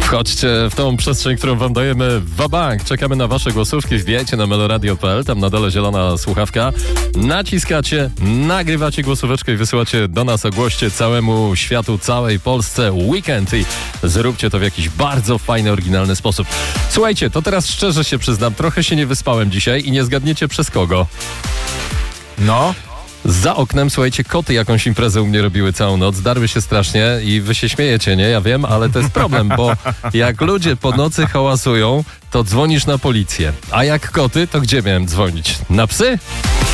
Wchodźcie w tą przestrzeń, którą wam dajemy wabank. Czekamy na wasze głosówki. Wbijajcie na meloradio.pl, tam na dole zielona słuchawka. Naciskacie, nagrywacie głosóweczkę i wysyłacie do nas. Ogłoście całemu światu, całej Polsce weekend i zróbcie to w jakiś bardzo fajny, oryginalny sposób. Słuchajcie, to teraz szczerze się przyznam, trochę się nie wyspałem dzisiaj i nie zgadniecie przez kogo. No. Za oknem, słuchajcie, koty jakąś imprezę u mnie robiły całą noc, darły się strasznie i wy się śmiejecie, nie? Ja wiem, ale to jest problem, bo jak ludzie po nocy hałasują, to dzwonisz na policję. A jak koty, to gdzie miałem dzwonić? Na psy?